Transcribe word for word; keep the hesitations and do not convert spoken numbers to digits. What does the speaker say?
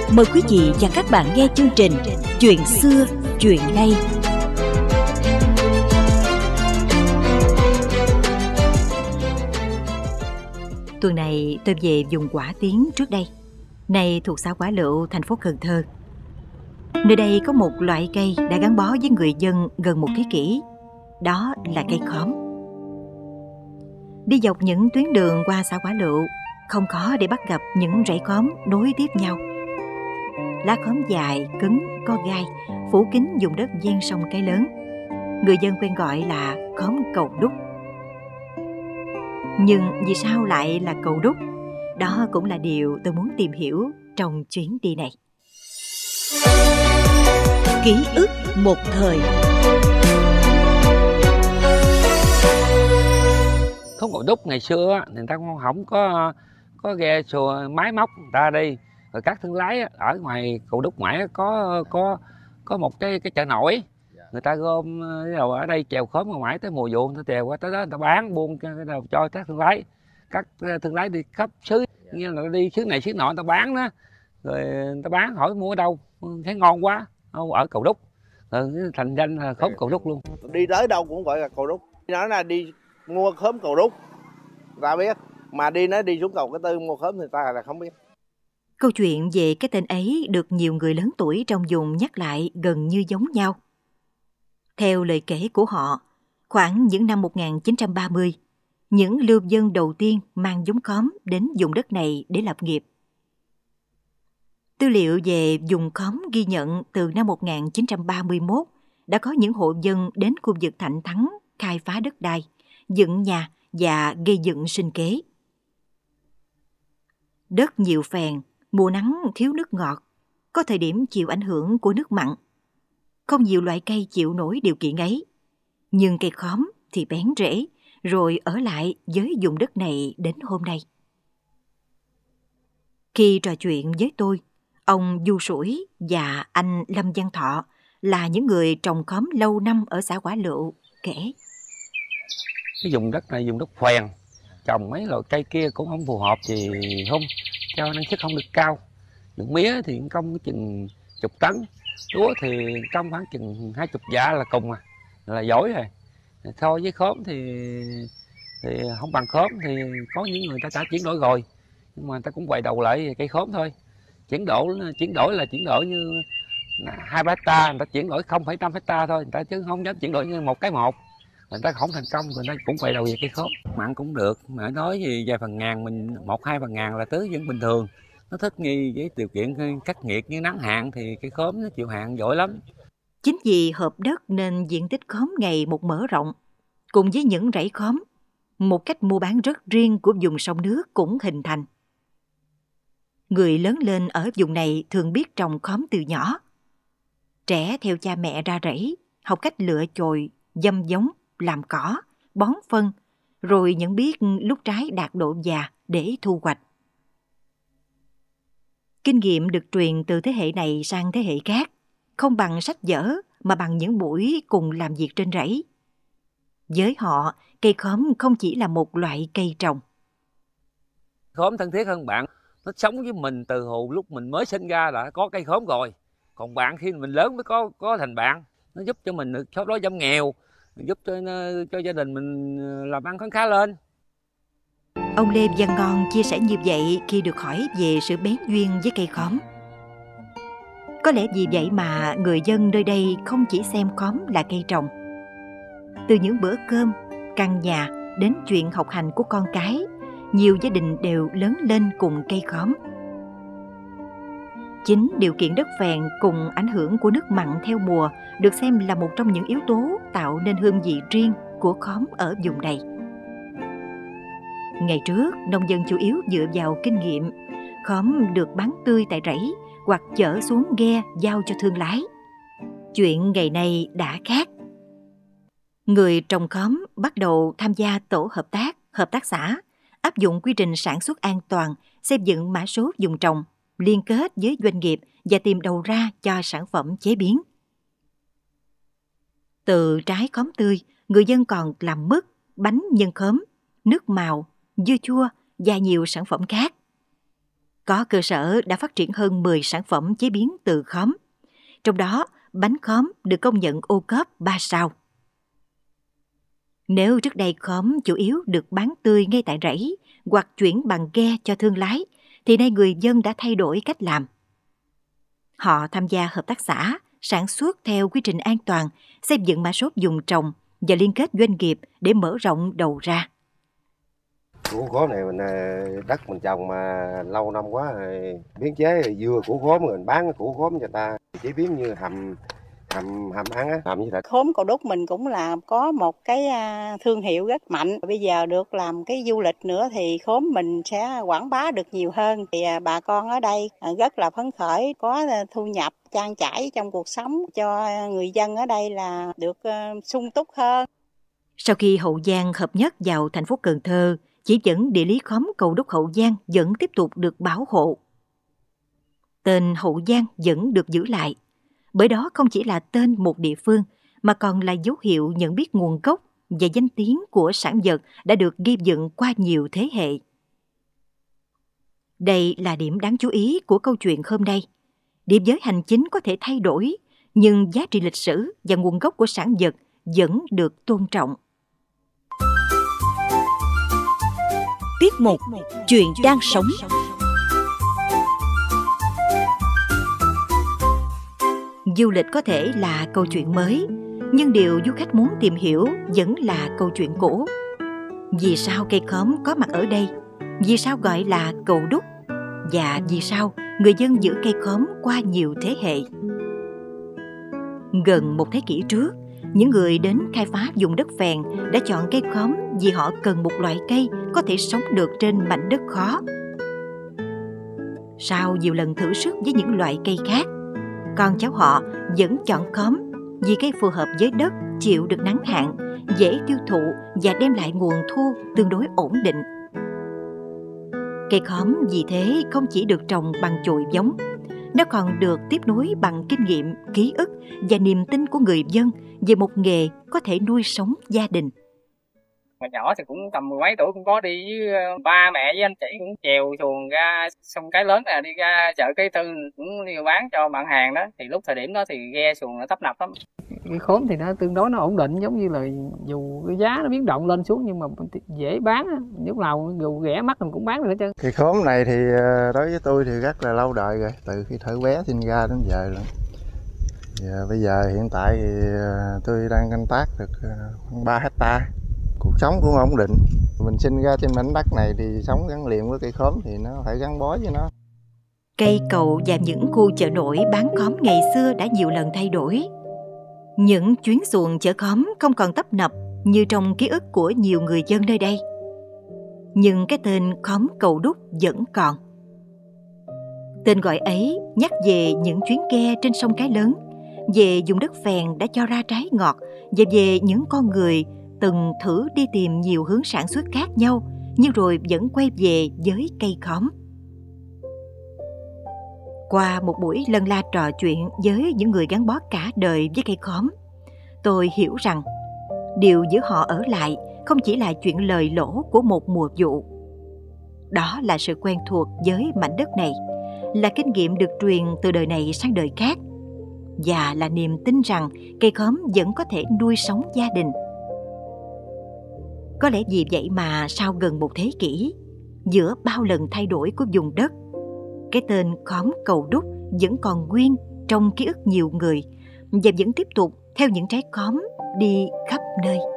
Mời quý vị và các bạn nghe chương trình Chuyện xưa, chuyện nay. Tuần này tôi về vùng Quả Tiến trước đây, nay thuộc xã Quả Lựu, thành phố Cần Thơ. Nơi đây có một loại cây đã gắn bó với người dân gần một thế kỷ, đó là cây khóm. Đi dọc những tuyến đường qua xã Quả Lựu, không khó để bắt gặp những rễ khóm nối tiếp nhau. Lá khóm dài, cứng, có gai, phủ kín vùng đất ven sông Cái Lớn. Người dân quen gọi là khóm cầu đúc. Nhưng vì sao lại là cầu đúc? Đó cũng là điều tôi muốn tìm hiểu trong chuyến đi này. Ký ức một thời. Khóm cầu đúc ngày xưa người ta không có có ghe xuồng máy móc người ta đi, rồi các thương lái ở ngoài cầu đúc ngoại có có có một cái cái chợ nổi, người ta gom đầu ở đây chèo khóm ở ngoài tới mùa vụ người ta chèo qua tới đó người ta bán buôn cái đầu cho các thương lái, các thương lái đi khắp xứ, như là đi xứ này xứ nọ người ta bán đó, rồi người ta bán hỏi mua ở đâu thấy ngon quá ở cầu đúc, rồi thành danh là khóm cầu đúc luôn. Đi tới đâu cũng gọi là cầu đúc, nói là đi mua khóm cầu đúc ta biết, mà đi nói đi xuống cầu Cái Tư mua khóm thì ta là không biết. Câu chuyện về cái tên ấy được nhiều người lớn tuổi trong vùng nhắc lại gần như giống nhau. Theo lời kể của họ, khoảng những năm một nghìn chín trăm ba mươi, những lưu dân đầu tiên mang giống khóm đến vùng đất này để lập nghiệp. Tư liệu về vùng khóm ghi nhận từ năm một nghìn chín trăm ba mươi mốt đã có những hộ dân đến khu vực Thạnh Thắng khai phá đất đai, dựng nhà và gây dựng sinh kế. Đất nhiều phèn, mùa nắng thiếu nước ngọt, có thời điểm chịu ảnh hưởng của nước mặn. Không nhiều loại cây chịu nổi điều kiện ấy, nhưng cây khóm thì bén rễ, rồi ở lại với vùng đất này đến hôm nay. Khi trò chuyện với tôi, ông Du Sủi và anh Lâm Văn Thọ là những người trồng khóm lâu năm ở xã Quả Lựu kể. Cái vùng đất này vùng đất phèn, trồng mấy loại cây kia cũng không phù hợp thì không, cho năng suất không được cao. Dụng mía thì công chừng chục tấn, lúa thì công khoảng chừng hai chục dạ là cùng à, là giỏi rồi. So với khóm thì thì không bằng khóm, thì có những người ta đã chuyển đổi rồi, nhưng mà người ta cũng quay đầu lại cây khóm thôi. Chuyển đổi chuyển đổi là chuyển đổi như hai ba hecta, người ta chuyển đổi không phẩy năm hecta thôi, người ta chứ không dám chuyển đổi như một cái một. Người ta không thành công, người ta cũng quay đầu về cây khóm. Mặn cũng được, mà nói gì vài phần ngàn, mình một hai phần ngàn là tưới vẫn bình thường. Nó thích nghi với điều kiện khắc nghiệt như nắng hạn thì cây khóm nó chịu hạn giỏi lắm. Chính vì hợp đất nên diện tích khóm ngày một mở rộng. Cùng với những rẫy khóm, một cách mua bán rất riêng của vùng sông nước cũng hình thành. Người lớn lên ở vùng này thường biết trồng khóm từ nhỏ. Trẻ theo cha mẹ ra rẫy, học cách lựa chồi, dâm giống, làm cỏ, bón phân, rồi nhận biết lúc trái đạt độ già để thu hoạch. Kinh nghiệm được truyền từ thế hệ này sang thế hệ khác, không bằng sách vở mà bằng những buổi cùng làm việc trên rẫy. Với họ, cây khóm không chỉ là một loại cây trồng. Khóm thân thiết hơn bạn, nó sống với mình từ hồi lúc mình mới sinh ra đã có cây khóm rồi. Còn bạn khi mình lớn mới có có thành bạn, nó giúp cho mình được xóa đói giảm nghèo, giúp cho cho gia đình mình làm ăn khá khá lên. Ông Lê Văn Ngon chia sẻ như vậy khi được hỏi về sự bén duyên với cây khóm. Có lẽ vì vậy mà người dân nơi đây không chỉ xem khóm là cây trồng. Từ những bữa cơm, căn nhà đến chuyện học hành của con cái, nhiều gia đình đều lớn lên cùng cây khóm. Chính điều kiện đất phèn cùng ảnh hưởng của nước mặn theo mùa được xem là một trong những yếu tố tạo nên hương vị riêng của khóm ở vùng này. Ngày trước, nông dân chủ yếu dựa vào kinh nghiệm, khóm được bán tươi tại rẫy hoặc chở xuống ghe giao cho thương lái. Chuyện ngày nay đã khác. Người trồng khóm bắt đầu tham gia tổ hợp tác, hợp tác xã, áp dụng quy trình sản xuất an toàn, xây dựng mã số vùng trồng, liên kết với doanh nghiệp và tìm đầu ra cho sản phẩm chế biến. Từ trái khóm tươi, người dân còn làm mứt, bánh nhân khóm, nước màu, dưa chua và nhiều sản phẩm khác. Có cơ sở đã phát triển hơn mười sản phẩm chế biến từ khóm. Trong đó, bánh khóm được công nhận ô cốp ba sao. Nếu trước đây khóm chủ yếu được bán tươi ngay tại rẫy hoặc chuyển bằng ghe cho thương lái, thì nay người dân đã thay đổi cách làm. Họ tham gia hợp tác xã, sản xuất theo quy trình an toàn, xây dựng mã số vùng trồng và liên kết doanh nghiệp để mở rộng đầu ra. Củ khóm này mình đất mình trồng mà lâu năm quá rồi, biến chế dưa củ khóm rồi mình bán củ khóm cho ta chế biến như hầm hầm hầm ăn á, hầm như thịt. Khóm Cầu Đúc mình cũng là có một cái thương hiệu rất mạnh. Bây giờ được làm cái du lịch nữa thì khóm mình sẽ quảng bá được nhiều hơn. Thì bà con ở đây rất là phấn khởi, có thu nhập trang trải trong cuộc sống, cho người dân ở đây là được sung túc hơn. Sau khi Hậu Giang hợp nhất vào thành phố Cần Thơ, chỉ dẫn địa lý khóm Cầu Đúc Hậu Giang vẫn tiếp tục được bảo hộ. Tên Hậu Giang vẫn được giữ lại, bởi đó không chỉ là tên một địa phương, mà còn là dấu hiệu nhận biết nguồn gốc và danh tiếng của sản vật đã được ghi dựng qua nhiều thế hệ. Đây là điểm đáng chú ý của câu chuyện hôm nay. Điểm giới hành chính có thể thay đổi, nhưng giá trị lịch sử và nguồn gốc của sản vật vẫn được tôn trọng. Tiết mục Chuyện đang sống. Du lịch có thể là câu chuyện mới, nhưng điều du khách muốn tìm hiểu vẫn là câu chuyện cũ. Vì sao cây khóm có mặt ở đây? Vì sao gọi là Cầu Đúc? Và vì sao người dân giữ cây khóm qua nhiều thế hệ? Gần một thế kỷ trước, những người đến khai phá vùng đất phèn đã chọn cây khóm vì họ cần một loại cây có thể sống được trên mảnh đất khó. Sau nhiều lần thử sức với những loại cây khác, con cháu họ vẫn chọn khóm vì cây phù hợp với đất, chịu được nắng hạn, dễ tiêu thụ và đem lại nguồn thu tương đối ổn định. Cây khóm vì thế không chỉ được trồng bằng chồi giống, nó còn được tiếp nối bằng kinh nghiệm, ký ức và niềm tin của người dân về một nghề có thể nuôi sống gia đình. Mà nhỏ thì cũng tầm mười mấy tuổi cũng có đi với ba mẹ với anh chị, cũng chèo xuồng ra sông Cái Lớn này, đi ra chợ Cái Tư cũng đi bán cho bạn hàng đó. Thì lúc thời điểm đó thì ghe xuồng nó tấp nập lắm. Cái khóm thì nó tương đối nó ổn định, giống như là dù cái giá nó biến động lên xuống nhưng mà dễ bán, lúc nào dù rẻ mắc mình cũng bán được hết trơn. Cái khóm này thì đối với tôi thì rất là lâu đời rồi, từ khi thở bé sinh ra đến giờ rồi. Và bây giờ hiện tại thì tôi đang canh tác được khoảng ba hectare. Cuộc sống cũng ổn định. Mình sinh ra trên mảnh đất này thì sống gắn liền với cây khóm thì nó phải gắn bó với nó. Cây cầu và những khu chợ nổi bán khóm ngày xưa đã nhiều lần thay đổi. Những chuyến xuồng chở khóm không còn tấp nập như trong ký ức của nhiều người dân nơi đây. Nhưng cái tên khóm Cầu Đúc vẫn còn. Tên gọi ấy nhắc về những chuyến ghe trên sông Cái Lớn, về vùng đất phèn đã cho ra trái ngọt và về những con người từng thử đi tìm nhiều hướng sản xuất khác nhau, nhưng rồi vẫn quay về với cây khóm. Qua một buổi lân la trò chuyện với những người gắn bó cả đời với cây khóm, tôi hiểu rằng điều giữ họ ở lại không chỉ là chuyện lời lỗ của một mùa vụ. Đó là sự quen thuộc với mảnh đất này, là kinh nghiệm được truyền từ đời này sang đời khác, và là niềm tin rằng cây khóm vẫn có thể nuôi sống gia đình. Có lẽ vì vậy mà sau gần một thế kỷ, giữa bao lần thay đổi của vùng đất, cái tên khóm Cầu Đúc vẫn còn nguyên trong ký ức nhiều người và vẫn tiếp tục theo những trái khóm đi khắp nơi.